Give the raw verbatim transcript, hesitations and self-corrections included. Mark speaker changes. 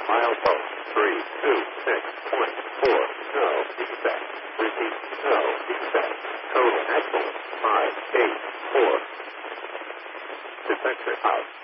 Speaker 1: Mile post. three two six point four. No defect. Repeat. No defect. Total excellent. five eight four. Detector out.